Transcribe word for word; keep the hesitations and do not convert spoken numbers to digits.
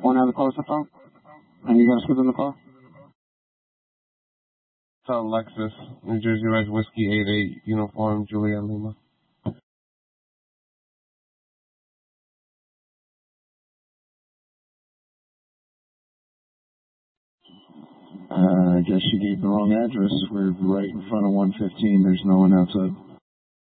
Want to have the close-up on? And you guys good in the car? Tell Lexus, New Jersey Red Whiskey eight eight, Uniform, Juliet Lima. Uh, I guess you gave the wrong address. We're right in front of one fifteen. There's no one outside.